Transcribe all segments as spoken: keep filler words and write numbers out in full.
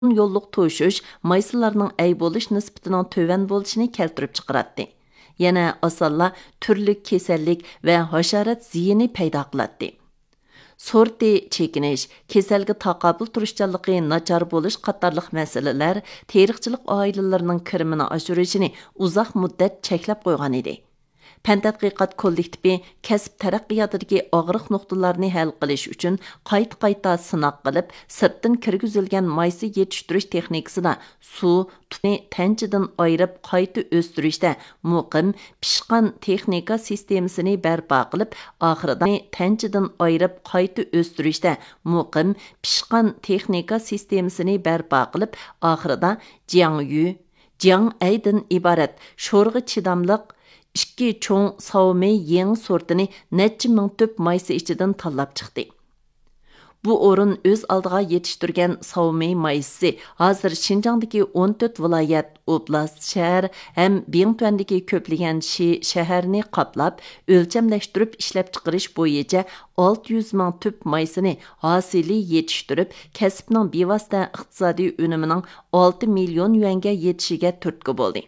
yo'lliq to'shish maysalarning ay bo'lish nisbatining töven bo'lishini keltirib chiqaradi. Yana osonla turli kasallik va hasharat ziyini paydo qiladi. Sorti chekinish, kasalga taqobil turishchanligi nachar bo'lish qatorliq masalalar teriqchilik oilalarining kirimini oshirishini uzoq muddat cheklab qo'ygan edi. Fan tadqiqot kollektivi kasb taraqqiyotidagi og'riq nuqtalarini hal qilish uchun qayta-qayta sinoq qilib, sirtdan kirgizilgan maysa yetishtirish texnikasida suv tufni tanchidan ayirib qayta o'stirishda muqim pishqan texnika sistemasini barpo qilib, oxirida tanchidan ayirib qayta o'stirishda muqim pishqan texnika sistemasini barpo qilib, oxirida jiangyu, jiangaydan iborat sho'rg'i chidamliq ikki cho'ng savmey yeng sortini necha ming tüp maysa ichidan tanlab chiqdi. Bu o'rin o'z oldiga yetishtirgan savmey maysasi hozir Xinjiangdagi o'n to'rt viloyat, oblast, shahar ham Bingtuandagi ko'plagan shaharni qoplab, o'lchamlashtirib ishlab chiqarish bo'yicha olti yuz ming tüp maysani hosili yetishtirib, kasbning bevosita iqtisodiy unimining olti million yuanga yetishiga turtki bo'ldi.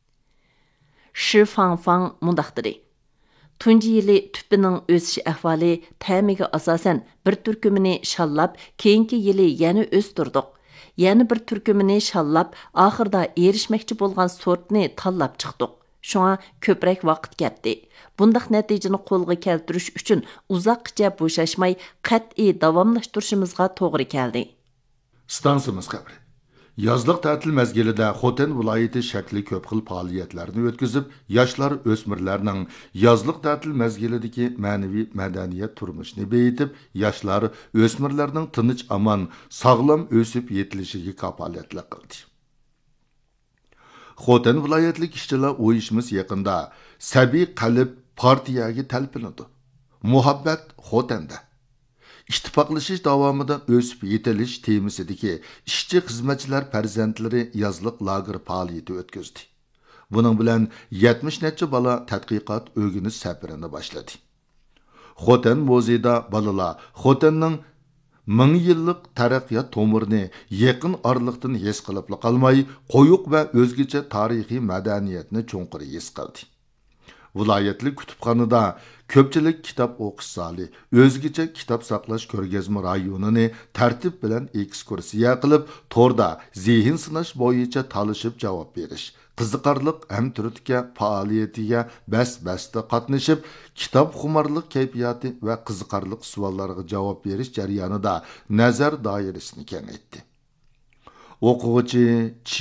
Shi Fangfang mundaq dedi. Tunji yili tüpining o'sish ahvoli ta'miga asosan bir turkumini shallab, keyingi yili yana o'stirdik. Yana bir turkumini shallab, oxirida erishmoqchi bo'lgan sortni tanlab chiqdik. Shunga ko'proq vaqt ketdi. Bundaq natijani qo'lga keltirish uchun uzoqcha bo'shashmay qat'iy davomlashtirishimizga to'g'ri keldi. Stansimiz qabri. Yazlıq ta'til mezgilida Xoten viloyati shakli ko'p xil faoliyatlarni o'tkazib, yoshlar o'smirlarning yazlıq ta'til mezgilidagi ma'naviy madaniyat turmushini beyitib, yoshlar o'smirlarning tinch aman, sog'lom o'sib yetilishiga kafolatlik qildi. Xoten viloyatlik ishchilar uyushmasi yaqinda Sabiy qalb partiyaga talpinadi. Muhabbat Xotenda. İttifaqlashish davomida o'sib yetilish temasidagi ishchi xizmatchilar farzandlari yazliq lager faoliyati o'tkazdi. Buning bilan yetmish necha bola tadqiqot o'rganish safarini boshladi. Xoten muzeyida bolalar Xotenning ming yillik taraqqiyot tomirini yaqin oraliqdan his qilib qolmay, qo'yiq va o'zgacha tarixiy madaniyatni cho'nqir his qildi. Viloyatli kutubxonada ko'pchilik kitob o'qish zali, o'zgacha kitob saqlash ko'rgazma rayonini tartib bilan ekskursiya qilib, to'rda zehn sinash bo'yicha talishib javob berish, qiziqarliq hamturtga faoliyatiga bas-basda qatnashib, kitob xumarlik kayfiyati va qiziqarliq savollarga javob berish jarayonida nazar doirasini kengaytdi. O'quvchi